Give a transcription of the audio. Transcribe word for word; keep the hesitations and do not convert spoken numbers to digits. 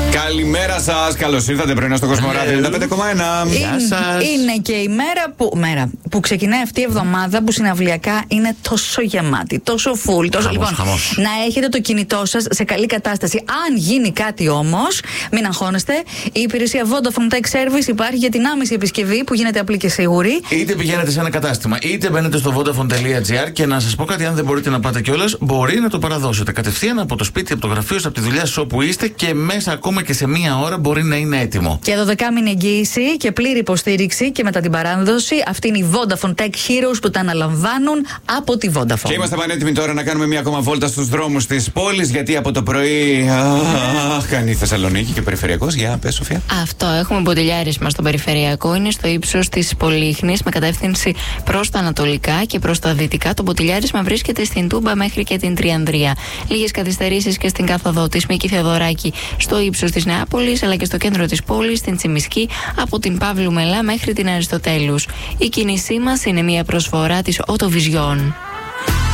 Καλημέρα σας, καλώς ήρθατε πρωινά στο Κοσμοράδιο ενενήντα πέντε κόμμα ένα. Γεια σας. Είναι και η μέρα που, μέρα που ξεκινάει αυτή η εβδομάδα που συναυλιακά είναι τόσο γεμάτη, τόσο full. Τόσο... Χαμός, λοιπόν, χαμός. να έχετε το κινητό σας σε καλή κατάσταση. Αν γίνει κάτι όμως, μην αγχώνεστε. Η υπηρεσία Vodafone Tech Service υπάρχει για την άμεση επισκευή που γίνεται απλή και σίγουρη. Είτε πηγαίνετε σε ένα κατάστημα, είτε μπαίνετε στο vodafone τελεία gr και να σας πω κάτι, αν δεν μπορείτε να πάτε κιόλας, μπορεί να το παραδώσετε κατευθείαν από το σπίτι, από το γραφείο σας, από τη δουλειά σας όπου είστε και μέσα ακόμα και σε μία ώρα μπορεί να είναι έτοιμο. Και δωδεκάμηνη εγγύηση και πλήρη υποστήριξη και μετά την παράδοση. Αυτή είναι η Vodafone Tech Heroes που τα αναλαμβάνουν από τη Vodafone. Και είμαστε πανέτοιμοι τώρα να κάνουμε μία ακόμα βόλτα στους δρόμους της πόλης, γιατί από το πρωί αχ, κάνει η Θεσσαλονίκη και περιφερειακός. Για πες, Σοφία. Αυτό, έχουμε μποτιλιάρισμα στο περιφερειακό. Είναι στο ύψος της Πολύχνης με κατεύθυνση προς τα ανατολικά και προς τα δυτικά. Το μποτιλιάρισμα βρίσκεται στην Τούμπα μέχρι και την Τριανδρία. Λίγες καθυστερήσεις και στην κάθοδο της Μίκη Θεοδωράκη στο ύψος της Νεάπολης, αλλά και στο κέντρο της πόλης, στην Τσιμισκή, από την Παύλου Μελά μέχρι την Αριστοτέλους. Η κίνησή μας είναι μια προσφορά της Autovision.